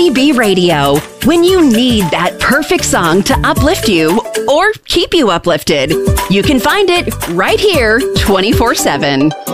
MPB Radio. When you need that perfect song to uplift you or keep you uplifted, you can find it right here 24/7.